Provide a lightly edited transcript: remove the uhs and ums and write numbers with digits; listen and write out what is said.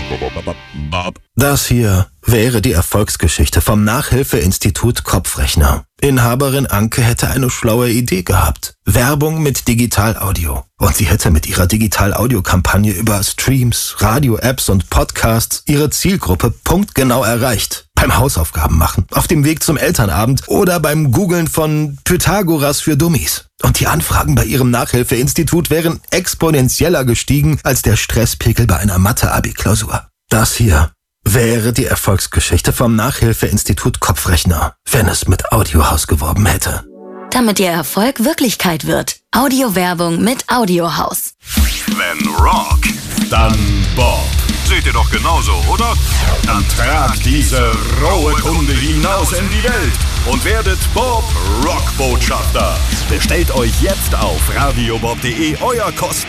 Das hier wäre die Erfolgsgeschichte vom Nachhilfeinstitut Kopfrechner. Inhaberin Anke hätte eine schlaue Idee gehabt. Werbung mit Digital-Audio. Und sie hätte mit ihrer Digital-Audio-Kampagne über Streams, Radio-Apps und Podcasts ihre Zielgruppe punktgenau erreicht. Beim Hausaufgaben machen, auf dem Weg zum Elternabend oder beim Googlen von Pythagoras für Dummies. Und die Anfragen bei ihrem Nachhilfeinstitut wären exponentieller gestiegen als der Stresspegel bei einer Mathe-Abi-Klausur. Das hier wäre die Erfolgsgeschichte vom Nachhilfeinstitut Kopfrechner, wenn es mit Audiohaus geworben hätte. Damit Ihr Erfolg Wirklichkeit wird. Audiowerbung mit Audiohaus. Wenn Rock, dann Bob. Seht ihr doch genauso, oder? Dann tragt diese rohe Kunde hinaus in die Welt und werdet Bob Rockbotschafter. Bestellt euch jetzt auf radiobob.de euer